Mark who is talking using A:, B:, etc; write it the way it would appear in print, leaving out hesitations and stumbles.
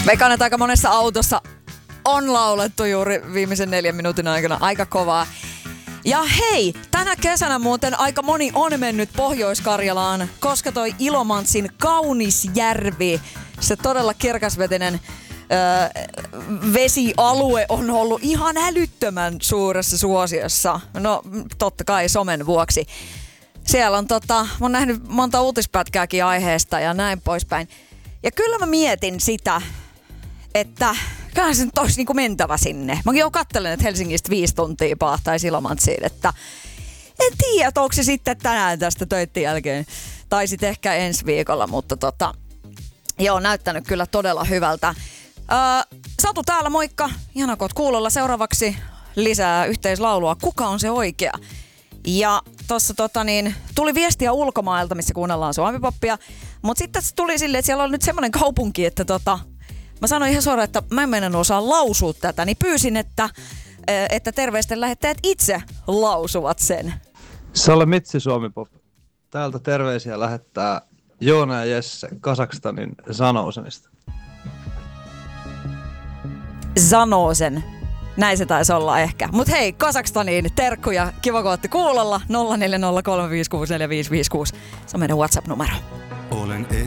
A: Veikkaan, että aika monessa autossa on laulettu juuri viimeisen 4 minuutin aikana aika kovaa. Ja hei, tänä kesänä muuten aika moni on mennyt Pohjois-Karjalaan, koska toi Ilomantsin kaunis järvi, se todella kirkasvetinen vesialue on ollut ihan älyttömän suuressa suosiossa. No totta kai somen vuoksi. Siellä on mä oon nähnyt monta uutispätkääkin aiheesta ja näin poispäin. Ja kyllä mä mietin sitä, että kyllä se nyt olisi niinku mentävä sinne. Mäkin jo katselen, että Helsingistä 5 tuntia pahtaisi Ilomantsiin, että en tiedä, onko se sitten tänään tästä töitten jälkeen. Tai sitten ehkä ensi viikolla, mutta joo, näyttänyt kyllä todella hyvältä. Satu täällä, moikka. Ihana, kun oot kuulolla. Seuraavaksi lisää yhteislaulua. Kuka on se oikea? Ja tossa tuli viestiä ulkomailta, missä kuunnellaan suomipoppia. Mutta sitten tuli silleen, että siellä on nyt semmoinen kaupunki, että mä sanoin ihan suoraan, että mä en meinannut osaa lausua tätä, niin pyysin, että terveisten lähettäjät itse lausuvat sen.
B: Sale Mitsi Suomipop. Täältä terveisiä lähettää Joona ja Jesse Kazakstanin Zanousenista.
A: Zanousen. Näin se taisi olla ehkä. Mut hei, Kazakstaniin terkkuja. Kiva, kun ootte kuulolla. 0403564556. Se on meidän WhatsApp-numero.
C: Olen